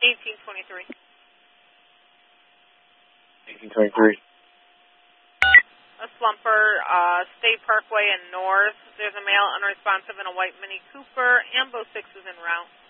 1823. 1823. A slumper, State Parkway and North. There's a male unresponsive in a white Mini Cooper. Ambo 6 is en route.